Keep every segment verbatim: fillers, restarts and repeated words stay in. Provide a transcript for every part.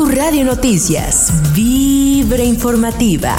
Tu Radio Noticias, Vibra Informativa.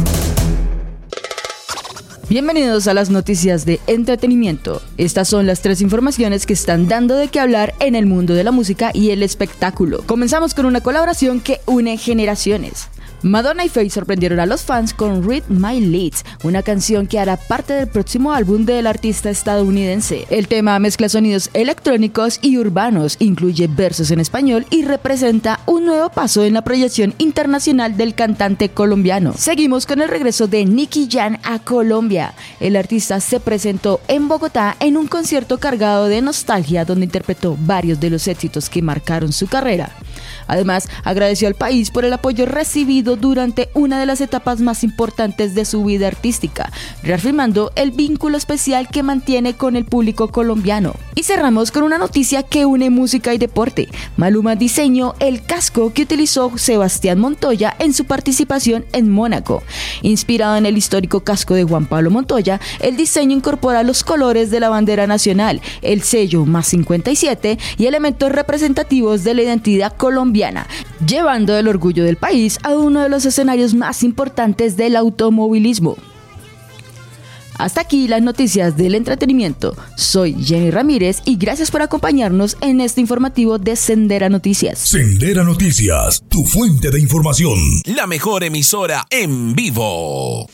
Bienvenidos a las noticias de entretenimiento. Estas son las tres informaciones que están dando de qué hablar en el mundo de la música y el espectáculo. Comenzamos con una colaboración que une generaciones. Madonna y Faye sorprendieron a los fans con Read My Lips, una canción que hará parte del próximo álbum del artista estadounidense. El tema mezcla sonidos electrónicos y urbanos, incluye versos en español y representa un nuevo paso en la proyección internacional del cantante colombiano. Seguimos con el regreso de Nicky Jam a Colombia. El artista se presentó en Bogotá en un concierto cargado de nostalgia donde interpretó varios de los éxitos que marcaron su carrera. Además, agradeció al país por el apoyo recibido durante una de las etapas más importantes de su vida artística, reafirmando el vínculo especial que mantiene con el público colombiano. Y cerramos con una noticia que une música y deporte. Maluma diseñó el casco que utilizó Sebastián Montoya en su participación en Mónaco. Inspirado en el histórico casco de Juan Pablo Montoya, el diseño incorpora los colores de la bandera nacional, el sello más cincuenta y siete y elementos representativos de la identidad colombiana, llevando el orgullo del país a uno de los escenarios más importantes del automovilismo. Hasta aquí las noticias del entretenimiento. Soy Jenny Ramírez y gracias por acompañarnos en este informativo de Sendera Noticias. Sendera Noticias, tu fuente de información. La mejor emisora en vivo.